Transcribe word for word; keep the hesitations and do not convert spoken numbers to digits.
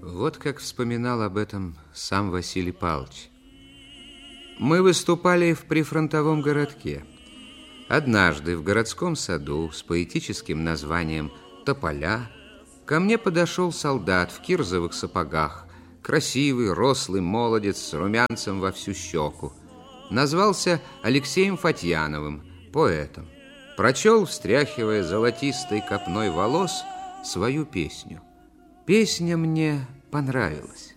Вот как вспоминал об этом сам Василий Павлович. Мы выступали в прифронтовом городке. Однажды в городском саду с поэтическим названием «Тополя» ко мне подошел солдат в кирзовых сапогах, красивый, рослый молодец с румянцем во всю щеку. Назвался Алексеем Фатьяновым, поэтом. Прочел, встряхивая золотистой копной волос, свою песню. Песня мне понравилась.